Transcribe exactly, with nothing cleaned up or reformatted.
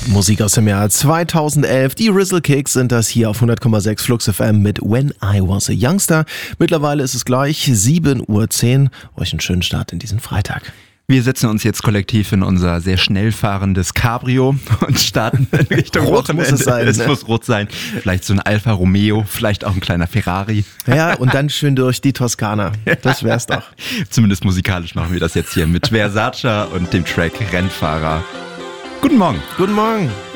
Musik aus dem Jahr zweitausendelf. Die Rizzle Kicks sind das hier auf hundert Komma sechs Flux F M mit When I Was a Youngster. Mittlerweile ist es gleich sieben Uhr zehn. Euch einen schönen Start in diesen Freitag. Wir setzen uns jetzt kollektiv in unser sehr schnell fahrendes Cabrio und starten in Richtung Rot Wochenende. muss es sein, es ne? muss rot sein. Vielleicht so ein Alfa Romeo, vielleicht auch ein kleiner Ferrari. Ja, und dann schön durch die Toskana. Das wär's doch. Zumindest musikalisch machen wir das jetzt hier mit Versace und dem Track Rennfahrer. Guten Morgen. Guten Morgen.